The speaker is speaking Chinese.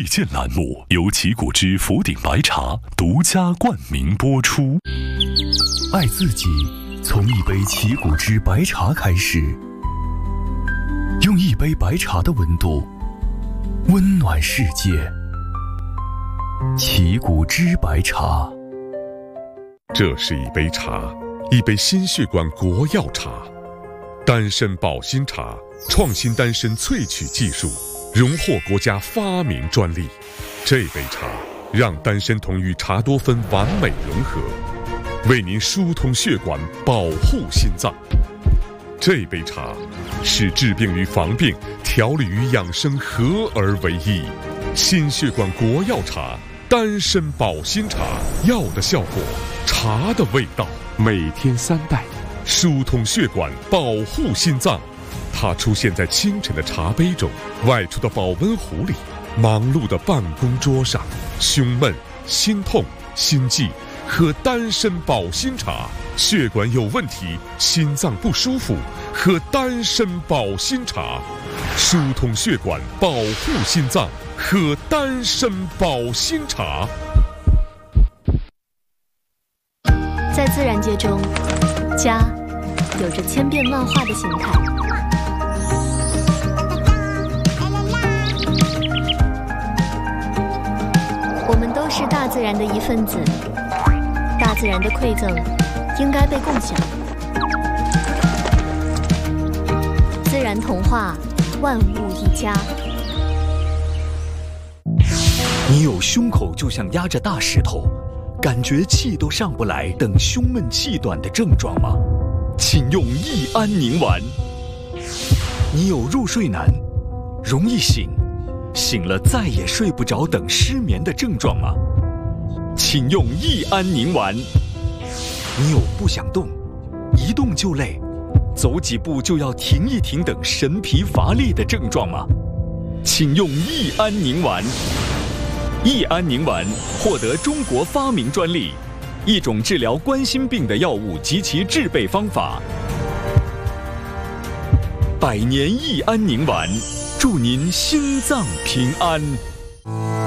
推荐栏目由奇果汁福鼎白茶独家冠名播出。爱自己，从一杯奇果汁白茶开始，用一杯白茶的温度温暖世界。奇果汁白茶。 这是一杯茶，一杯心血管国药茶，丹参保心茶，创新丹参萃取技术，荣获国家发明专利。这杯茶让丹参酮与茶多酚完美融合，为您疏通血管，保护心脏。这杯茶是治病与防病、调理与养生合而为一。心血管国药茶，丹参保心茶，药的效果，茶的味道，每天3袋，疏通血管，保护心脏。它出现在清晨的茶杯中，外出的保温壶里，忙碌的办公桌上。胸闷、心痛、心悸，喝丹参保心茶；血管有问题，心脏不舒服，喝丹参保心茶。疏通血管，保护心脏，喝丹参保心茶。 在自然界中，家有着千变万化的形态。我们都是大自然的一份子，大自然的馈赠应该被共享。自然童话，万物一家。 你有胸口就像压着大石头，感觉气都上不来等胸闷气短的症状吗？请用益安宁丸。你有入睡难、容易醒、醒了再也睡不着等失眠的症状吗？请用益安宁丸。你有不想动、一动就累、走几步就要停一停等神疲乏力的症状吗？请用益安宁丸。益安宁丸获得中国发明专利，一种治疗冠心病的药物及其制备方法。100年益安宁丸，祝您心脏平安。